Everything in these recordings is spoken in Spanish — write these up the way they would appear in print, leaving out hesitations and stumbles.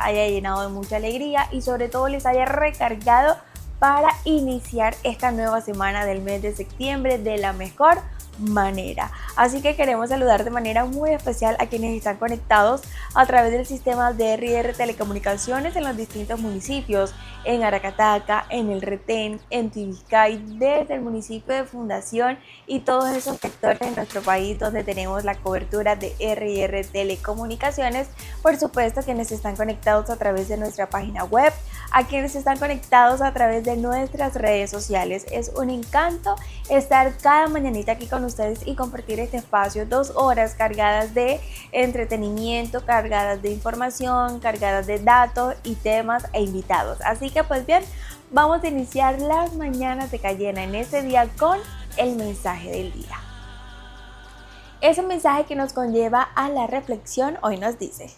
haya llenado de mucha alegría y sobre todo les haya recargado para iniciar esta nueva semana del mes de septiembre de la mejor manera. Así que queremos saludar de manera muy especial a quienes están conectados a través del sistema de RR Telecomunicaciones en los distintos municipios, en Aracataca, en el Retén, en Tibiscay, desde el municipio de Fundación y todos esos sectores de nuestro país donde tenemos la cobertura de RR Telecomunicaciones. Por supuesto, quienes están conectados a través de nuestra página web, a quienes están conectados a través de nuestras redes sociales. Es un encanto estar cada mañanita aquí con ustedes y compartir este espacio, 2 horas cargadas de entretenimiento, cargadas de información, cargadas de datos y temas e invitados. Así que pues bien, vamos a iniciar las mañanas de Cayena en este día con el mensaje del día. Ese mensaje que nos conlleva a la reflexión hoy nos dice: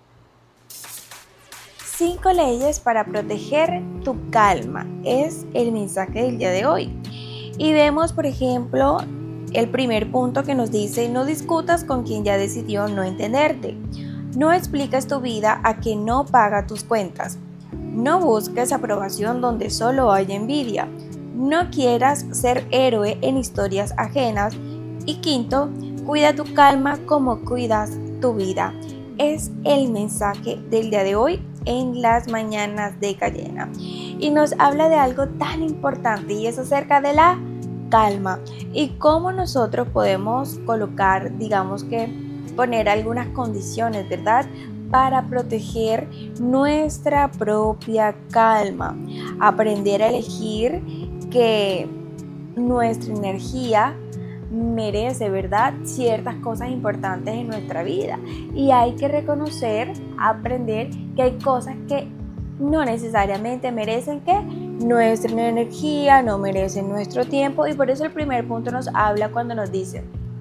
5 leyes para proteger tu calma es el mensaje del día de hoy. Y vemos, por ejemplo, el primer punto que nos dice: no discutas con quien ya decidió no entenderte. No expliques tu vida a quien no paga tus cuentas. No busques aprobación donde solo hay envidia. No quieras ser héroe en historias ajenas. Y quinto, cuida tu calma como cuidas tu vida. Es el mensaje del día de hoy en las mañanas de Cayena. Y nos habla de algo tan importante y es acerca de la calma y cómo nosotros podemos colocar, digamos que poner algunas condiciones, ¿verdad?, para proteger nuestra propia calma. Aprender a elegir que nuestra energía merece, ¿verdad?, ciertas cosas importantes en nuestra vida y hay que reconocer, aprender que hay cosas que no necesariamente merecen que nuestra energía, no merecen nuestro tiempo, y por eso el primer punto nos habla cuando nos dice: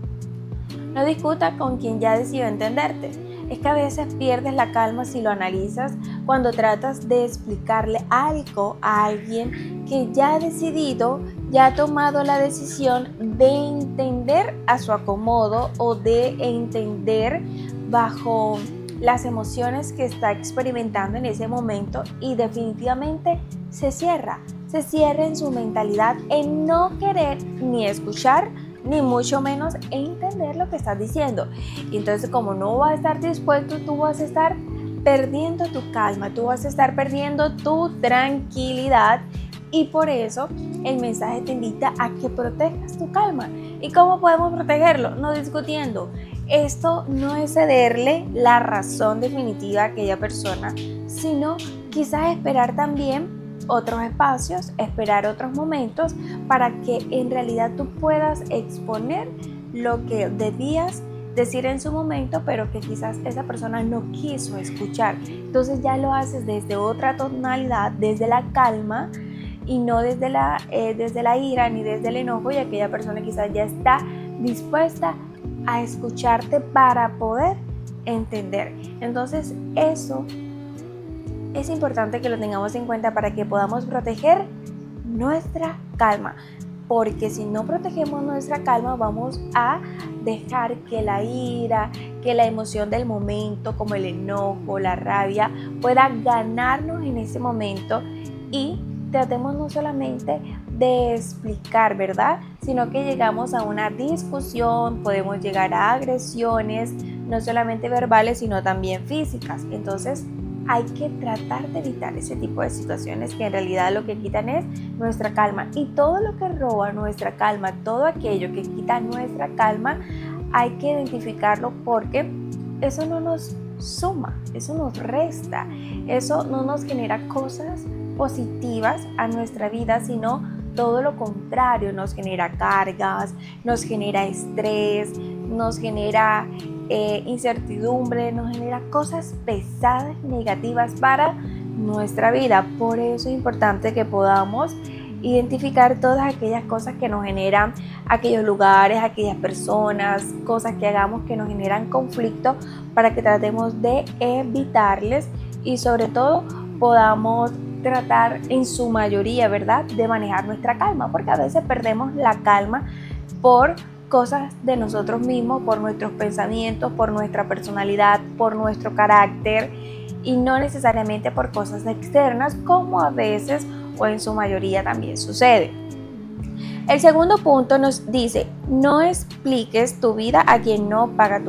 no discuta con quien ya decidió entenderte. Es que a veces pierdes la calma si lo analizas cuando tratas de explicarle algo a alguien que ya ha decidido, ya ha tomado la decisión de entender a su acomodo o de entender bajo las emociones que está experimentando en ese momento, y definitivamente se cierra en su mentalidad en no querer ni escuchar ni mucho menos entender lo que estás diciendo. Y entonces, como no va a estar dispuesto, tú vas a estar perdiendo tu calma, tú vas a estar perdiendo tu tranquilidad, y por eso el mensaje te invita a que protejas tu calma. ¿Y cómo podemos protegerlo? No discutiendo. Esto no es cederle la razón definitiva a aquella persona, sino quizás esperar también otros espacios, esperar otros momentos para que en realidad tú puedas exponer lo que debías decir en su momento, pero que quizás esa persona no quiso escuchar. Entonces ya lo haces desde otra tonalidad, desde la calma, y no desde la ira ni desde el enojo, y aquella persona quizás ya está dispuesta a escucharte para poder entender. Entonces eso es importante que lo tengamos en cuenta para que podamos proteger nuestra calma, porque si no protegemos nuestra calma vamos a dejar que la ira, que la emoción del momento como el enojo, la rabia pueda ganarnos en ese momento, y tratemos no solamente de explicar, ¿verdad?, sino que llegamos a una discusión, podemos llegar a agresiones, no solamente verbales, sino también físicas. Entonces, hay que tratar de evitar ese tipo de situaciones que en realidad lo que quitan es nuestra calma. Y todo lo que roba nuestra calma, todo aquello que quita nuestra calma, hay que identificarlo, porque eso no nos suma, eso nos resta, eso no nos genera cosas positivas a nuestra vida, sino todo lo contrario, nos genera cargas, nos genera estrés, nos genera incertidumbre, nos genera cosas pesadas y negativas para nuestra vida. Por eso es importante que podamos identificar todas aquellas cosas que nos generan aquellos lugares, aquellas personas, cosas que hagamos que nos generan conflicto, para que tratemos de evitarles y sobre todo podamos tratar en su mayoría, ¿verdad?, de manejar nuestra calma, porque a veces perdemos la calma por cosas de nosotros mismos, por nuestros pensamientos, por nuestra personalidad, por nuestro carácter, y no necesariamente por cosas externas, como a veces o en su mayoría también sucede. El segundo punto nos dice: no expliques tu vida a quien no paga tu